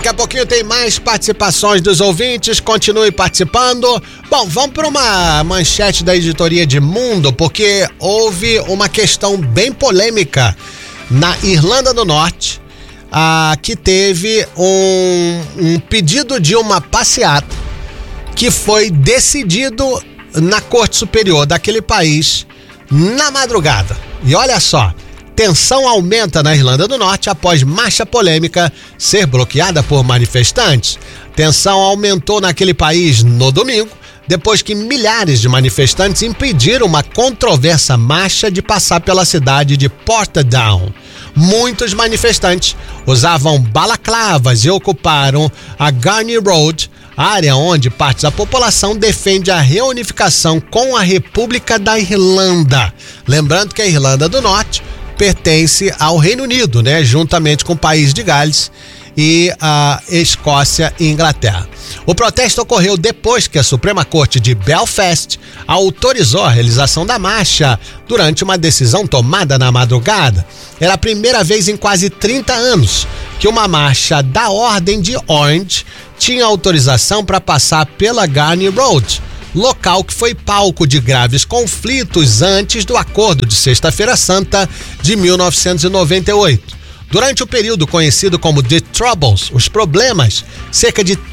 Daqui a pouquinho tem mais participações dos ouvintes, continue participando. Bom, vamos para uma manchete da editoria de Mundo, porque houve uma questão bem polêmica na Irlanda do Norte, que teve um pedido de uma passeata que foi decidido na Corte Superior daquele país na madrugada. E olha só, tensão aumenta na Irlanda do Norte após marcha polêmica ser bloqueada por manifestantes. Tensão aumentou naquele país no domingo, depois que milhares de manifestantes impediram uma controversa marcha de passar pela cidade de Portadown. Muitos manifestantes usavam balaclavas e ocuparam a Garney Road, área onde parte da população defende a reunificação com a República da Irlanda. Lembrando que a Irlanda do Norte pertence ao Reino Unido, né? Juntamente com o país de Gales e a Escócia e Inglaterra. O protesto ocorreu depois que a Suprema Corte de Belfast autorizou a realização da marcha durante uma decisão tomada na madrugada. Era a primeira vez em quase 30 anos que uma marcha da Ordem de Orange tinha autorização para passar pela Garney Road, local que foi palco de graves conflitos antes do Acordo de Sexta-feira Santa de 1998. Durante o período conhecido como The Troubles, os problemas, cerca de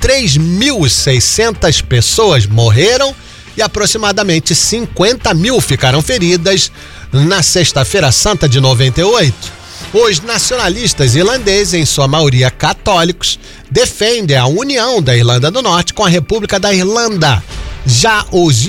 3.600 pessoas morreram e aproximadamente 50 mil ficaram feridas na Sexta-feira Santa de 98. Os nacionalistas irlandeses, em sua maioria católicos, defendem a união da Irlanda do Norte com a República da Irlanda. Já os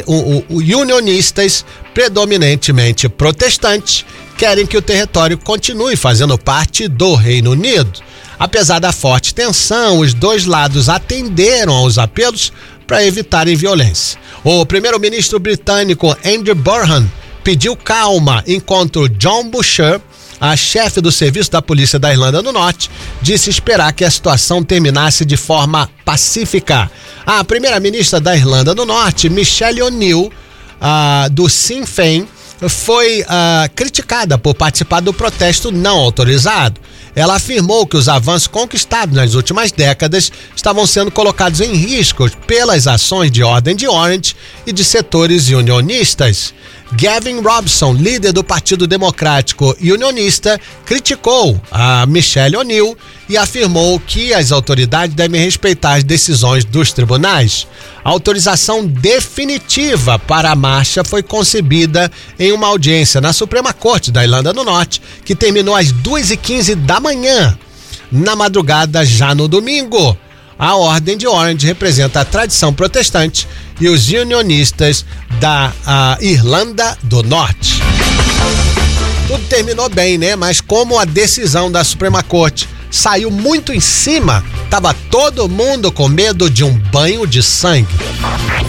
unionistas, predominantemente protestantes, querem que o território continue fazendo parte do Reino Unido. Apesar da forte tensão, os dois lados atenderam aos apelos para evitarem violência. O primeiro-ministro britânico Andrew Burhan pediu calma, enquanto John Boucher, a chefe do serviço da polícia da Irlanda do Norte, disse esperar que a situação terminasse de forma pacífica. A primeira-ministra da Irlanda do Norte, Michelle O'Neill, do Sinn Féin, foi criticada por participar do protesto não autorizado. Ela afirmou que os avanços conquistados nas últimas décadas estavam sendo colocados em risco pelas ações de Ordem de Orange e de setores unionistas. Gavin Robson, líder do Partido Democrático e Unionista, criticou a Michelle O'Neill e afirmou que as autoridades devem respeitar as decisões dos tribunais. A autorização definitiva para a marcha foi concebida em uma audiência na Suprema Corte da Irlanda do Norte, que terminou às 2h15 da manhã, na madrugada já no domingo. A Ordem de Orange representa a tradição protestante e os unionistas da Irlanda do Norte. Tudo terminou bem, né? Mas como a decisão da Suprema Corte saiu muito em cima, tava todo mundo com medo de um banho de sangue.